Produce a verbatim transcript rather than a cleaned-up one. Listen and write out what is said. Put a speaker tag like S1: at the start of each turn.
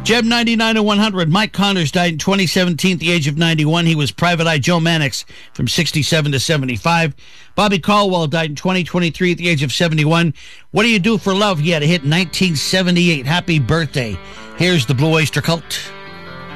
S1: Jeb, ninety-nine to one hundred. Mike Connors died in twenty seventeen at the age of ninety-one. He was Private Eye Joe Mannix from sixty-seven to seventy-five. Bobby Caldwell died in twenty twenty-three at the age of seventy-one. What Do You Do for Love? He had a hit in nineteen seventy-eight. Happy birthday. Here's the Blue Oyster Cult.